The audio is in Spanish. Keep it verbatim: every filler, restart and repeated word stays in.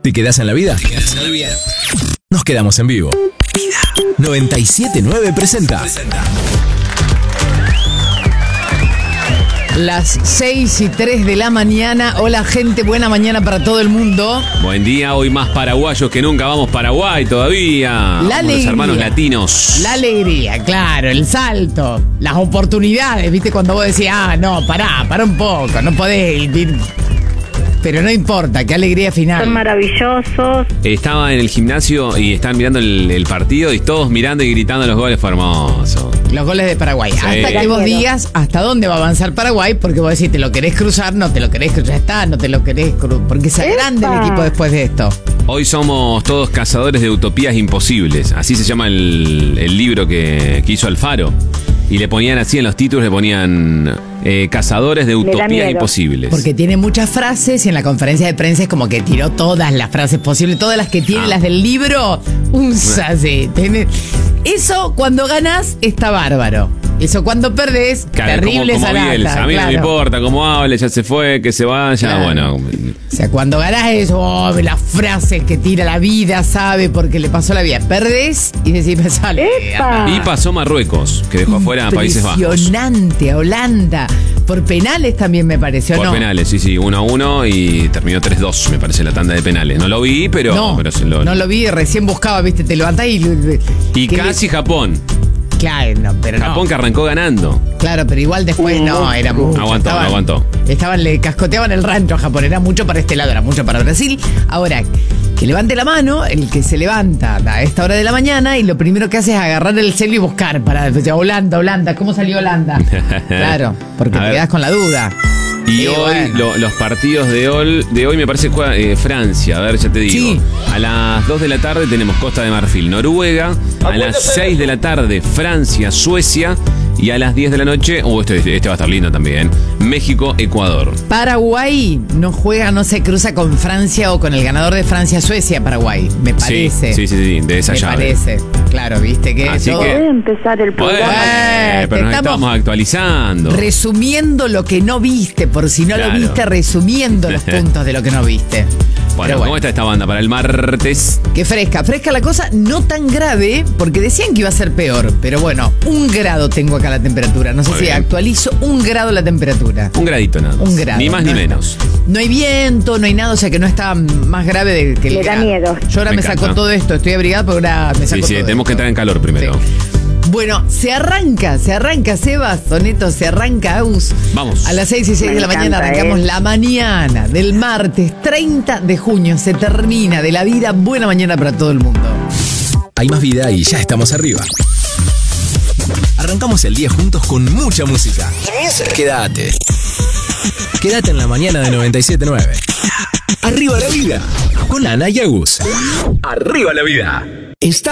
¿Te quedás en la vida? ¿Te quedás en la vida? Nos quedamos en vivo. Vida noventa y siete punto nueve presenta. presenta. Las seis y tres de la mañana. Hola gente, buena mañana para todo el mundo. Buen día, hoy más paraguayos que nunca. Vamos Paraguay todavía. La Los hermanos latinos. La alegría, claro, el salto, las oportunidades, viste cuando vos decís, ah, no, pará, pará un poco, no podés ir. Pero no importa, qué alegría final. Son maravillosos. Estaba en el gimnasio y estaban mirando el, el partido y todos mirando y gritando los goles. Fue hermoso. Los goles de Paraguay. Sí. Hasta que vos digas hasta dónde va a avanzar Paraguay, porque vos decís, te lo querés cruzar, no te lo querés cruzar, ya está, no te lo querés cruzar, porque se agrande el equipo después de esto. Hoy somos todos cazadores de utopías imposibles. Así se llama el, el libro que, que hizo Alfaro. Y le ponían así en los títulos, le ponían eh, cazadores de utopías imposibles. Porque tiene muchas frases y en la conferencia de prensa es como que tiró todas las frases posibles, todas las que tiene, ah. las del libro, un sase. Eso cuando ganás está bárbaro. Eso cuando perdés, claro, terrible como, como Bielsa. A mí claro. no me importa cómo hable, ya se fue, que se vaya, claro. bueno. O sea, cuando ganás eso, oh, las frases que tira la vida, sabe porque le pasó la vida. Perdés y decís, me sale. ¡Epa! Y pasó Marruecos, que dejó afuera a Países Bajos. Impresionante, a Holanda. Por penales también me pareció, Por ¿no? Por penales, sí, sí, uno a uno y terminó tres dos, me parece, la tanda de penales. No lo vi, pero... No, pero se lo... no lo vi, recién buscaba, viste, te levantás y... Y casi le... Japón. Claro, no, pero Japón no. que arrancó ganando. Claro, pero igual después no, era mucho. Aguantó, estaban, no aguantó. Estaban, le cascoteaban el rancho a Japón, era mucho para este lado, era mucho para Brasil. Ahora, que levante la mano, el que se levanta a esta hora de la mañana y lo primero que hace es agarrar el celu y buscar para decir, Holanda, Holanda, ¿cómo salió Holanda? Claro, porque te quedás con la duda. Y sí, hoy, bueno. lo, los partidos de hoy, de hoy me parece que juega eh, Francia, a ver, ya te digo. Sí. A las dos de la tarde tenemos Costa de Marfil, Noruega. A las seis de la tarde, Francia, Suecia. Y a las diez de la noche, uh, este, este va a estar lindo también, México, Ecuador. Paraguay no juega, no se cruza con Francia o con el ganador de Francia-Suecia, Paraguay, me parece. Sí, sí, sí, sí de esa me llave. Me parece, claro, viste que... Así todo... que... Puede empezar el programa. Bueno, pero nos estamos actualizando. Resumiendo lo que no viste, por si no claro. lo viste, resumiendo los puntos de lo que no viste. Bueno, bueno, ¿cómo está esta banda para el martes? Qué fresca, fresca la cosa, no tan grave, porque decían que iba a ser peor, pero bueno, un grado tengo acá la temperatura, no sé Muy si bien. actualizo un grado la temperatura. Un gradito nada más. Un grado. Ni más no, ni menos. No hay viento, no hay nada, o sea que no está más grave de que el Le da grado. miedo. Yo ahora me, me saco todo esto, estoy abrigada, pero ahora me saco sí, sí, todo tenemos esto. que entrar en calor primero. Sí. Bueno, se arranca, se arranca, Sebas, Soneto, se arranca, Agus. Vamos. A las seis y seis de la mañana arrancamos eh. la mañana del martes treinta de junio. Se termina de la vida. Buena mañana para todo el mundo. Hay más vida y ya estamos arriba. Arrancamos el día juntos con mucha música. Quédate. Quédate en la mañana de noventa y siete punto nueve. Arriba la vida. Con Ana y Agus. Arriba la vida. Está